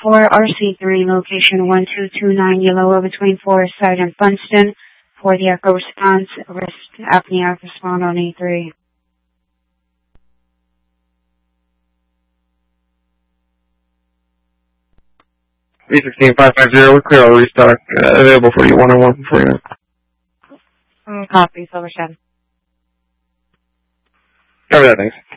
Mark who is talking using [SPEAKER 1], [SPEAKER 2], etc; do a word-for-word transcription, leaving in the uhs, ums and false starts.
[SPEAKER 1] For R C three, location one two two nine Yellow between Forest Side and Funston. For the echo response, risk apnea, respond on E three.
[SPEAKER 2] three sixteen five five zero, we're clear, I'll restock, uh, available for you, one oh one for you.
[SPEAKER 1] Mm, copy, Silvershed.
[SPEAKER 2] Cover that, thanks.